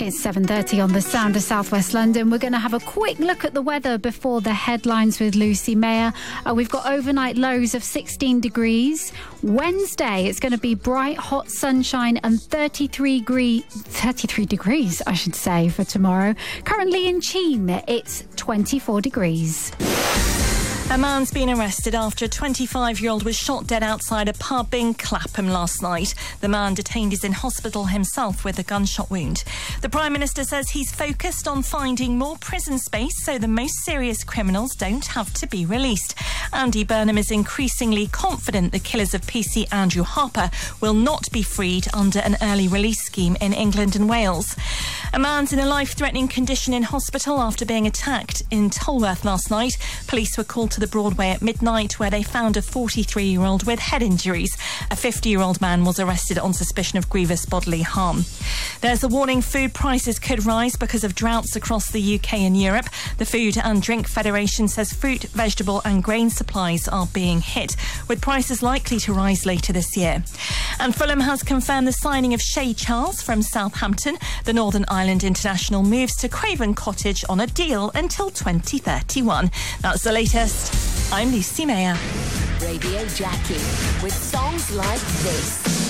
It's 7:30 on the Sound of South West London. We're going to have a quick look at the weather before the headlines with Lucy Mayer. We've got overnight lows of 16 degrees. Wednesday, it's going to be bright, hot sunshine and 33 degrees, I should say, for tomorrow. Currently in Cheam, it's 24 degrees. A man's been arrested after a 25-year-old was shot dead outside a pub in Clapham last night. The man detained is in hospital himself with a gunshot wound. The Prime Minister says he's focused on finding more prison space so the most serious criminals don't have to be released. Andy Burnham is increasingly confident the killers of PC Andrew Harper will not be freed under an early release scheme in England and Wales. A man's in a life-threatening condition in hospital after being attacked in Tolworth last night. Police were called to the Broadway at midnight, where they found a 43-year-old with head injuries. A 50-year-old man was arrested on suspicion of grievous bodily harm. There's a warning food prices could rise because of droughts across the UK and Europe. The Food and Drink Federation says fruit, vegetable and grain supplies are being hit, with prices likely to rise later this year. And Fulham has confirmed the signing of Shay Charles from Southampton. The Northern Ireland international moves to Craven Cottage on a deal until 2031. That's the latest. I'm Lucy Mayer. Radio Jackie with songs like this.